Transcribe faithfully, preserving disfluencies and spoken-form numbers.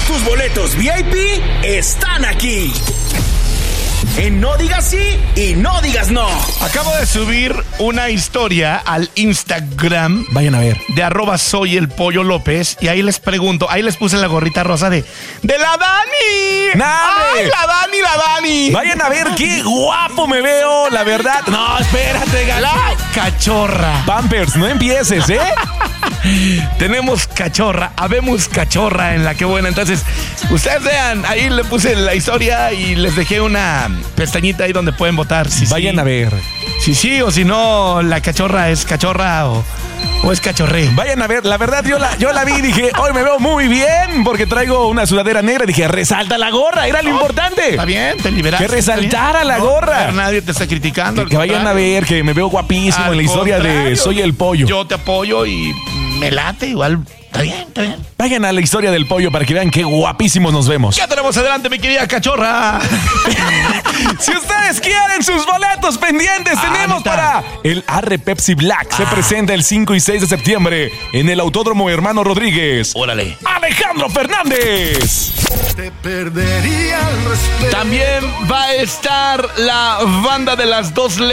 Tus boletos V I P están aquí. En No Digas Sí y No Digas No. Acabo de subir una historia al Instagram. Vayan a ver. De arroba soy el Pollo López. Y ahí les pregunto, ahí les puse la gorrita rosa de ¡de la Dani! ¡Nave! ¡Ay, la Dani, la Dani! Vayan a ver qué guapo me veo, la verdad. No, espérate, gacho. La cachorra. Pampers, no empieces, ¿eh? Tenemos cachorra, habemos cachorra en la que buena. Entonces, ustedes vean, ahí le puse la historia y les dejé una pestañita ahí donde pueden votar. Si Vayan sí, a ver. Si sí o si no, la cachorra es cachorra o, o es cachorré. Vayan a ver, la verdad yo la, yo la vi y dije, hoy me veo muy bien porque traigo una sudadera negra. Dije, resalta la gorra, era lo Oh, importante. Está bien, te liberaste. Que resaltara la No, gorra. pero nadie te está criticando. Que, que vayan a ver que me veo guapísimo Al en la historia de contrario, Soy el Pollo. Yo te apoyo y me late igual. Está bien, está bien. Vayan a la historia del pollo para que vean qué guapísimos nos vemos. Ya tenemos adelante, mi querida cachorra. Si ustedes quieren sus boletos pendientes, Ah, tenemos neta. para el Arre Pepsi Black. Se presenta el cinco y seis de septiembre en el Autódromo Hermano Rodríguez. Órale. Alejandro Fernández. Te perdería el respeto. También va a estar la banda de las dos